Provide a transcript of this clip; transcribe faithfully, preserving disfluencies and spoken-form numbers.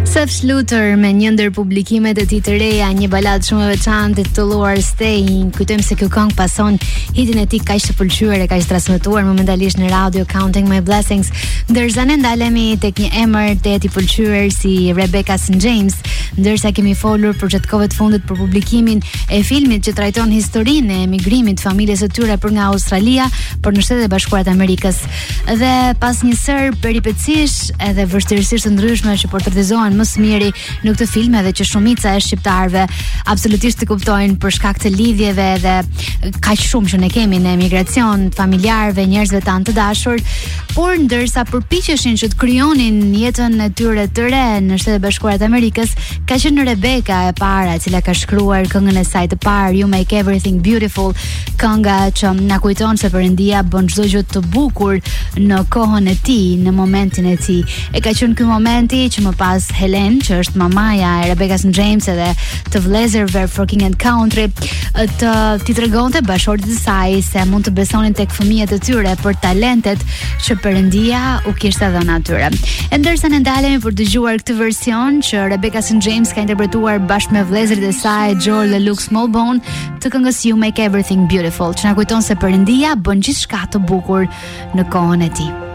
Sef Sluter me një ndër publikimet e tij të reja, një baladë shumë e veçantë titulluar Stay. Kujtojmë se ky këngë pason hitin e tij kaq të pëlqyer e kaq transmetuar momentalisht në radio, Counting My Blessings, ndërsa ne ndalemi tek një emër të i pëlqyer si Rebecca Saint James, ndërsa kemi folur për çet kohë të fundit për publikimin e filmit që trajton historinë e emigrimit të familjes së tyre për nga Australia për në Shtetet e Bashkuara të Amerikës. Dhe pas një sër peripecish edhe vështirësish të ndryshme që portretizohen më së miri në këtë film, edhe që shumica e shqiptarëve absolutisht të kuptojnë për shkak të lidhjeve dhe kaq shumë që ne kemi në emigracion, familjarëve, njerëzve tanë të dashur, por ndërsa përpiqeshin që të krijonin jetën e tyre të re në Shtetet e Bashkuara të Amerikës, ka qenë Rebecca e para e cila ka shkruar këngën e saj të parë, You Make Everything Beautiful, kënga që na kujton se Perëndia bën çdo gjë të bukur në kohën e tij, në momentin e tij. E ka qenë ky momenti që më pas Helen, që është mamaja e Rebecca Saint James edhe të vëllezërve Forking and Country, të t'i tregonte bashorit të saj se mund të besonin tek fëmijët e tyre për talentet që Perëndia u kishte dhënë atyre. E ndërsa ne ndalemi për të dëgjuar këtë version që Rebecca Saint James ka interpretuar bashkë me vëllezërit e saj Joel dhe Luke Smallbone të këngës You Make Everything Beautiful, që na kujton se Perëndia bën gjithçka të bukur në kohën e tij.